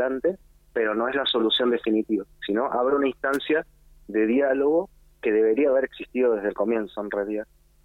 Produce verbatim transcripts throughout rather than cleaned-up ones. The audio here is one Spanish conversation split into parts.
adelante, pero no es la solución definitiva, sino abre una instancia de diálogo que debería haber existido desde el comienzo, en realidad.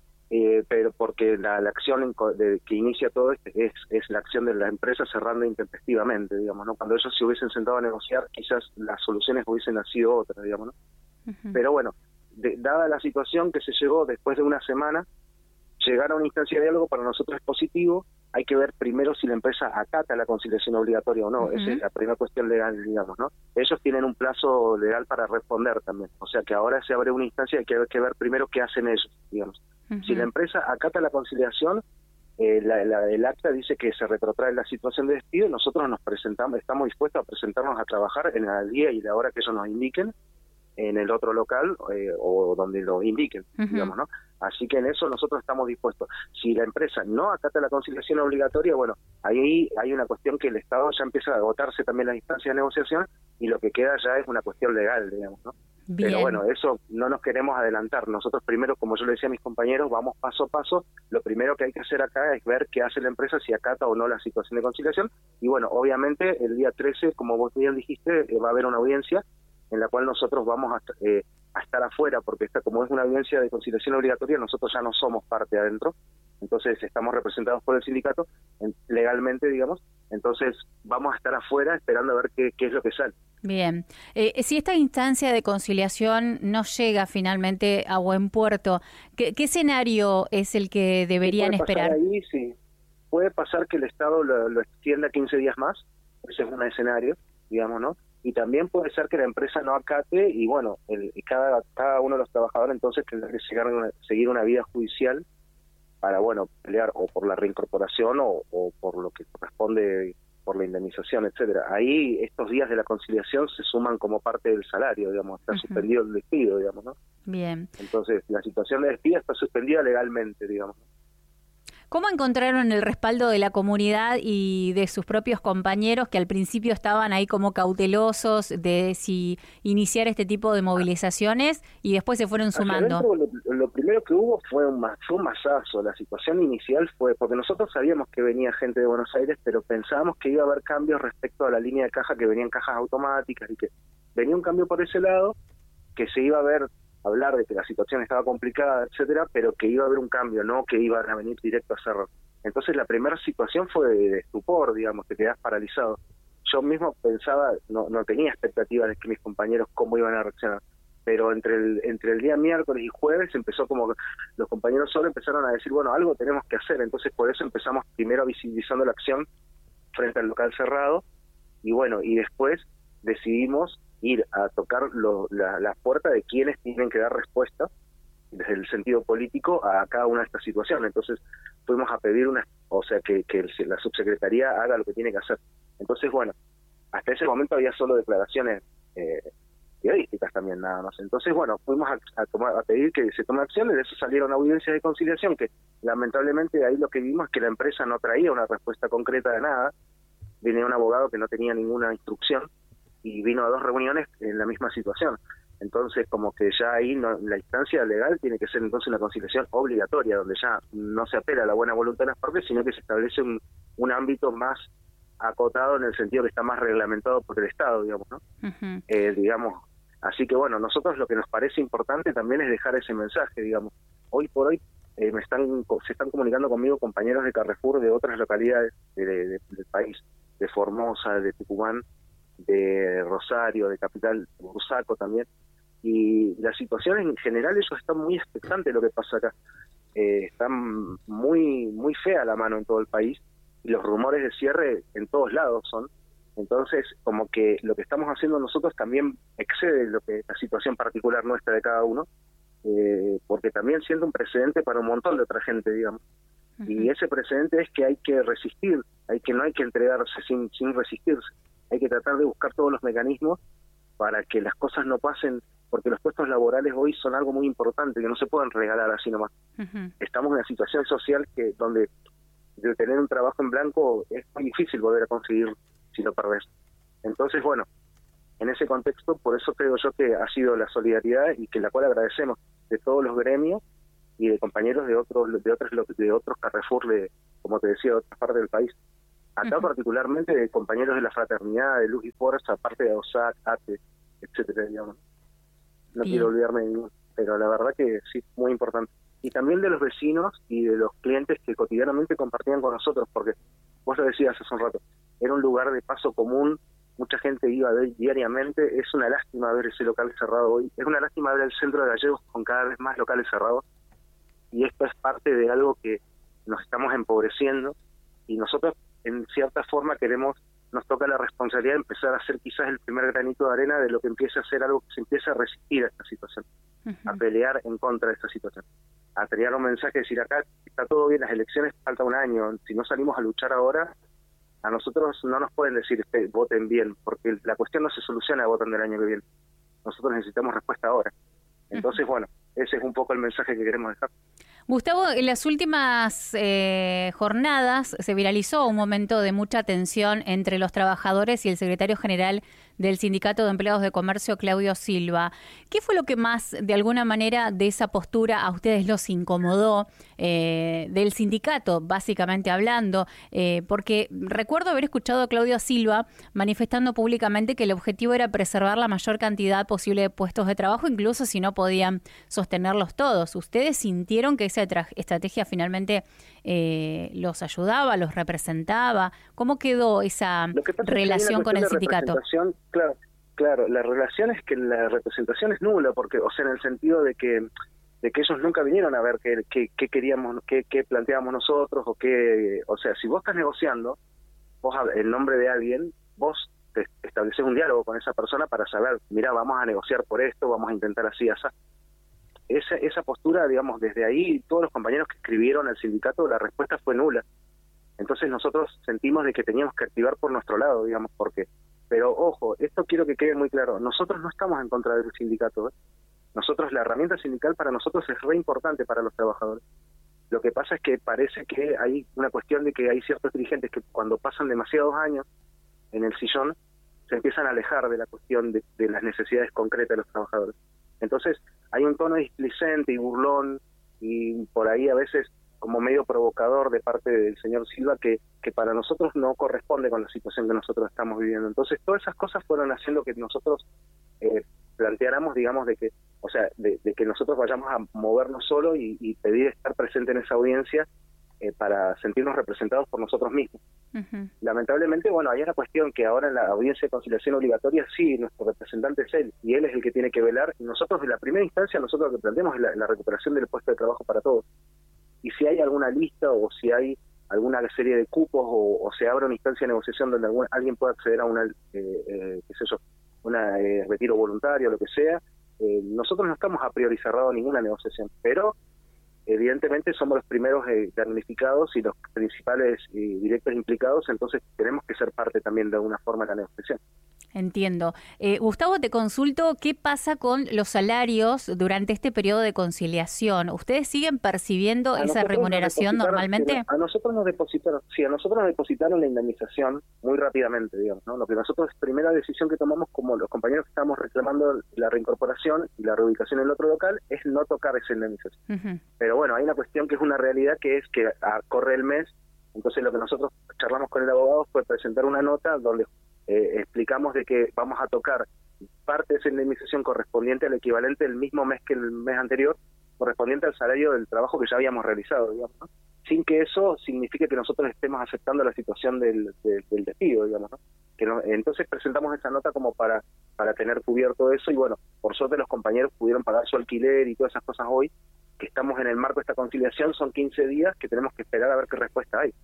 Eh, pero porque la, la acción en, de, que inicia todo esto es, es la acción de la empresa cerrando intempestivamente, digamos, ¿no? Cuando ellos se hubiesen sentado a negociar, quizás las soluciones hubiesen sido otras, digamos, ¿no? Uh-huh. Pero bueno, de, dada la situación que se llegó después de una semana, llegar a una instancia de diálogo para nosotros es positivo. Hay que ver primero si la empresa acata la conciliación obligatoria o no. Uh-huh. Esa es la primera cuestión legal, digamos, ¿no? Ellos tienen un plazo legal para responder también. O sea que ahora se abre una instancia y hay que, hay que ver primero qué hacen ellos, digamos. Uh-huh. Si la empresa acata la conciliación, eh, la, la, el acta dice que se retrotrae la situación de despido, nosotros nos presentamos, estamos dispuestos a presentarnos a trabajar en el día y la hora que ellos nos indiquen, en el otro local eh, o donde lo indiquen, uh-huh. digamos, ¿no? Así que en eso nosotros estamos dispuestos. Si la empresa no acata la conciliación obligatoria, bueno, ahí hay una cuestión que el Estado ya empieza a agotarse también la instancia de negociación y lo que queda ya es una cuestión legal, digamos, ¿no? Bien. Pero bueno, eso no nos queremos adelantar. Nosotros primero, como yo le decía a mis compañeros, vamos paso a paso. Lo primero que hay que hacer acá es ver qué hace la empresa, si acata o no la situación de conciliación. Y bueno, obviamente el día trece, como vos bien dijiste, eh, va a haber una audiencia en la cual nosotros vamos a, eh, a estar afuera, porque esta, como es una audiencia de conciliación obligatoria, nosotros ya no somos parte adentro, entonces estamos representados por el sindicato, en, legalmente, digamos, entonces vamos a estar afuera esperando a ver qué, qué es lo que sale. Bien, eh, si esta instancia de conciliación no llega finalmente a buen puerto, ¿qué, qué escenario es el que deberían esperar? Ahí, sí. Puede pasar que el Estado lo, lo extienda quince días más, ese es un escenario, digamos, ¿no? Y también puede ser que la empresa no acate y bueno, el, cada cada uno de los trabajadores entonces tendrá que seguir una, seguir una vida judicial para, bueno, pelear o por la reincorporación o, o por lo que corresponde por la indemnización, etcétera. Ahí estos días de la conciliación se suman como parte del salario, digamos, está uh-huh. suspendido el despido, digamos, ¿no? Bien. Entonces, la situación de despido está suspendida legalmente, digamos. ¿Cómo encontraron el respaldo de la comunidad y de sus propios compañeros que al principio estaban ahí como cautelosos de si iniciar este tipo de movilizaciones y después se fueron sumando? Adentro, lo, lo primero que hubo fue un, fue un masazo. La situación inicial fue, porque nosotros sabíamos que venía gente de Buenos Aires, pero pensábamos que iba a haber cambios respecto a la línea de caja, que venían cajas automáticas y que venía un cambio por ese lado, que se iba a ver hablar de que la situación estaba complicada, etcétera, pero que iba a haber un cambio, no que iban a venir directo a cerrar. Entonces la primera situación fue de, de estupor, digamos, te quedás paralizado. Yo mismo pensaba, no, no tenía expectativas de que mis compañeros cómo iban a reaccionar, pero entre el entre el día miércoles y jueves empezó como que los compañeros solo empezaron a decir, bueno, algo tenemos que hacer, entonces por eso empezamos primero visibilizando la acción frente al local cerrado, y bueno, y después decidimos ir a tocar lo, la, la puerta de quienes tienen que dar respuesta desde el sentido político a cada una de estas situaciones. Entonces fuimos a pedir una, o sea, que, que la subsecretaría haga lo que tiene que hacer. Entonces, bueno, hasta ese momento había solo declaraciones eh, periodísticas también, nada más. Entonces, bueno, fuimos a, a, tomar, a pedir que se tome acción, y de eso salieron audiencias de conciliación, que lamentablemente ahí lo que vimos es que la empresa no traía una respuesta concreta de nada. Venía un abogado que no tenía ninguna instrucción, y vino a dos reuniones en la misma situación. Entonces, como que ya ahí no, la instancia legal tiene que ser entonces una conciliación obligatoria, donde ya no se apela a la buena voluntad de las partes, sino que se establece un, un ámbito más acotado en el sentido que está más reglamentado por el Estado, digamos, ¿no? Uh-huh. Eh, digamos, así que bueno, nosotros lo que nos parece importante también es dejar ese mensaje, digamos. Hoy por hoy eh, me están se están comunicando conmigo compañeros de Carrefour de otras localidades de, de, de, del país, de Formosa, de Tucumán, de Rosario, de Capital, Bursaco también, y la situación en general, ellos están muy expectantes de lo que pasa acá, eh, están muy muy fea la mano en todo el país, y los rumores de cierre en todos lados son, entonces como que lo que estamos haciendo nosotros también excede lo que la situación particular nuestra de cada uno, eh, porque también siendo un precedente para un montón de otra gente, digamos, uh-huh. y ese precedente es que hay que resistir, hay que no hay que entregarse sin, sin resistirse. Hay que tratar de buscar todos los mecanismos para que las cosas no pasen, porque los puestos laborales hoy son algo muy importante, que no se pueden regalar así nomás. Uh-huh. Estamos en una situación social que donde de tener un trabajo en blanco es muy difícil volver a conseguir si lo perdés. Entonces, bueno, en ese contexto, por eso creo yo que ha sido la solidaridad, y que la cual agradecemos de todos los gremios y de compañeros de otros de otros de otros Carrefour, de, como te decía, de otras partes del país. Acá uh-huh. particularmente de compañeros de la fraternidad, de Luz y Fuerza, aparte de O S A C, A T E, etcétera, digamos. No Bien. quiero olvidarme de ninguno, pero la verdad que sí, muy importante. Y también de los vecinos y de los clientes que cotidianamente compartían con nosotros, porque vos lo decías hace un rato, era un lugar de paso común, mucha gente iba a ver diariamente, es una lástima ver ese local cerrado hoy, es una lástima ver el centro de Gallegos con cada vez más locales cerrados, y esto es parte de algo que nos estamos empobreciendo, y nosotros en cierta forma queremos, nos toca la responsabilidad de empezar a hacer quizás el primer granito de arena de lo que empiece a ser algo que se empiece a resistir a esta situación, uh-huh. a pelear en contra de esta situación, a crear un mensaje, decir acá está todo bien, las elecciones falta un año, si no salimos a luchar ahora, a nosotros no nos pueden decir voten bien, porque la cuestión no se soluciona voten el año que viene, nosotros necesitamos respuesta ahora. Entonces, uh-huh. bueno, ese es un poco el mensaje que queremos dejar. Gustavo, en las últimas eh, jornadas se viralizó un momento de mucha tensión entre los trabajadores y el secretario general del Sindicato de Empleados de Comercio, Claudio Silva. ¿Qué fue lo que más, de alguna manera, de esa postura a ustedes los incomodó eh, del sindicato, básicamente hablando? Eh, porque recuerdo haber escuchado a Claudio Silva manifestando públicamente que el objetivo era preservar la mayor cantidad posible de puestos de trabajo, incluso si no podían sostenerlos todos. ¿Ustedes sintieron que esa tra- estrategia finalmente eh, los ayudaba, los representaba? ¿Cómo quedó esa relación es con el sindicato? Claro, claro, la relación es que la representación es nula, porque, o sea, en el sentido de que de que ellos nunca vinieron a ver qué, qué, qué queríamos, qué, qué planteábamos nosotros, o qué, o sea, si vos estás negociando, vos en nombre de alguien, vos te estableces un diálogo con esa persona para saber, mira, vamos a negociar por esto, vamos a intentar así, así. Esa, esa postura, digamos, desde ahí, todos los compañeros que escribieron al sindicato, la respuesta fue nula. Entonces nosotros sentimos de que teníamos que activar por nuestro lado, digamos, porque... Pero ojo, esto quiero que quede muy claro, nosotros no estamos en contra del sindicato, ¿eh? Nosotros, la herramienta sindical para nosotros es re importante para los trabajadores. Lo que pasa es que parece que hay una cuestión de que hay ciertos dirigentes que cuando pasan demasiados años en el sillón, se empiezan a alejar de la cuestión de, de las necesidades concretas de los trabajadores. Entonces, hay un tono displicente y burlón, y por ahí a veces como medio provocador de parte del señor Silva que, que para nosotros no corresponde con la situación que nosotros estamos viviendo. Entonces, todas esas cosas fueron haciendo que nosotros eh, planteáramos, digamos, de que, o sea, de, de que nosotros vayamos a movernos solo y, y pedir estar presente en esa audiencia eh, para sentirnos representados por nosotros mismos. Uh-huh. Lamentablemente, bueno, hay una cuestión que ahora en la audiencia de conciliación obligatoria, sí, nuestro representante es él, y él es el que tiene que velar, y nosotros en la primera instancia, nosotros lo que planteamos es la, la recuperación del puesto de trabajo para todos. Y si hay alguna lista o si hay alguna serie de cupos o, o se abre una instancia de negociación donde algún, alguien pueda acceder a una, eh, eh, qué sé yo, una eh, retiro voluntario o lo que sea, eh, nosotros no estamos a priori cerrados a ninguna negociación, pero evidentemente somos los primeros eh, damnificados y los principales eh, directos implicados, entonces tenemos que ser parte también de alguna forma de la negociación. Entiendo. Eh, Gustavo, te consulto, ¿qué pasa con los salarios durante este periodo de conciliación? ¿Ustedes siguen percibiendo a esa remuneración normalmente? A nosotros nos depositaron, sí, a nosotros nos depositaron la indemnización muy rápidamente, digamos, ¿no? Lo que nosotros, primera decisión que tomamos como los compañeros que estamos reclamando la reincorporación y la reubicación en el otro local es no tocar esa indemnización. Uh-huh. Pero bueno, hay una cuestión que es una realidad, que es que a, corre el mes, entonces lo que nosotros charlamos con el abogado fue presentar una nota donde Eh, explicamos de que vamos a tocar parte de esa indemnización correspondiente al equivalente del mismo mes que el mes anterior, correspondiente al salario del trabajo que ya habíamos realizado, digamos, ¿no? Sin que eso signifique que nosotros estemos aceptando la situación del, del, del despido, digamos, ¿no? Que no, entonces presentamos esa nota como para para tener cubierto eso, y bueno, por suerte los compañeros pudieron pagar su alquiler y todas esas cosas hoy, que estamos en el marco de esta conciliación, son quince días que tenemos que esperar a ver qué respuesta hay.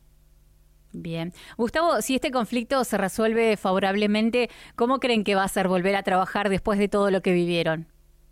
Bien. Gustavo, si este conflicto se resuelve favorablemente, ¿cómo creen que va a ser volver a trabajar después de todo lo que vivieron?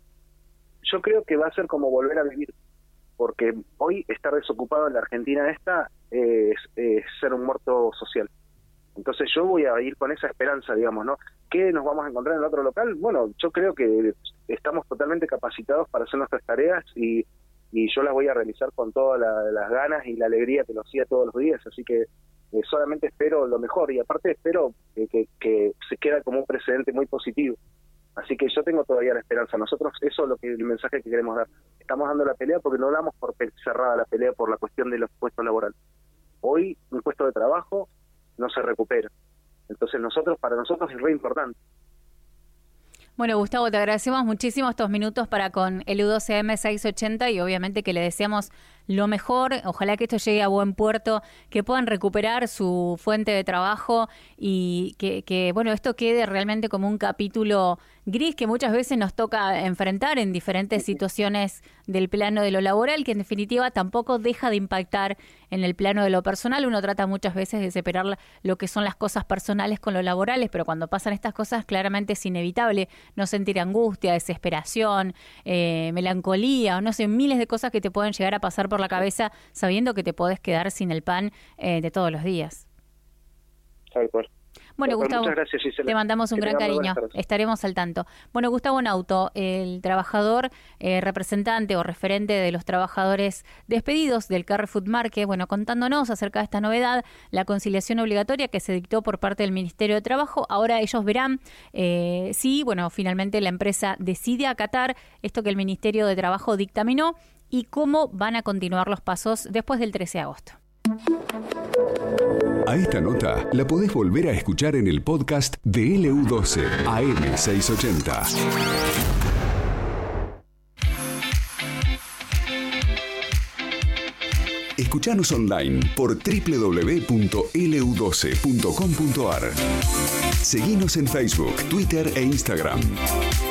Yo creo que va a ser como volver a vivir, porque hoy estar desocupado en la Argentina esta es, es ser un muerto social. Entonces yo voy a ir con esa esperanza, digamos, ¿no? ¿Qué nos vamos a encontrar en el otro local? Bueno, yo creo que estamos totalmente capacitados para hacer nuestras tareas y, y yo las voy a realizar con todas la, las ganas y la alegría que lo hacía todos los días, así que Eh, solamente espero lo mejor y aparte espero eh, que, que se queda como un precedente muy positivo. Así que yo tengo todavía la esperanza. Nosotros, eso es lo que el mensaje que queremos dar. Estamos dando la pelea porque no damos por cerrada la pelea por la cuestión de los puestos laborales. Hoy un puesto de trabajo no se recupera. Entonces nosotros, para nosotros es re importante. Bueno, Gustavo, te agradecemos muchísimo estos minutos para con el U doce M seiscientos ochenta y obviamente que le deseamos lo mejor. Ojalá que esto llegue a buen puerto, que puedan recuperar su fuente de trabajo y que, que bueno, esto quede realmente como un capítulo gris que muchas veces nos toca enfrentar en diferentes situaciones del plano de lo laboral, que en definitiva tampoco deja de impactar en el plano de lo personal. Uno trata muchas veces de separar lo que son las cosas personales con lo laborales, pero cuando pasan estas cosas claramente es inevitable no sentir angustia, desesperación, eh, melancolía, o no sé, miles de cosas que te pueden llegar a pasar por la cabeza sabiendo que te podés quedar sin el pan eh, de todos los días. Tal cual. Bueno, Pues Gustavo, muchas gracias, Gisela. te mandamos un Que gran tengan muy cariño. buenas tardes. Estaremos al tanto. Bueno, Gustavo Nauto, el trabajador, eh, representante o referente de los trabajadores despedidos del Carrefour Market, bueno, contándonos acerca de esta novedad, la conciliación obligatoria que se dictó por parte del Ministerio de Trabajo. Ahora ellos verán eh, si, bueno, finalmente la empresa decide acatar esto que el Ministerio de Trabajo dictaminó y cómo van a continuar los pasos después del trece de agosto. A esta nota la podés volver a escuchar en el podcast de L U doce A M seiscientos ochenta. Escuchanos online por doble u doble u doble u punto L U doce punto com punto A R. Seguinos en Facebook, Twitter e Instagram.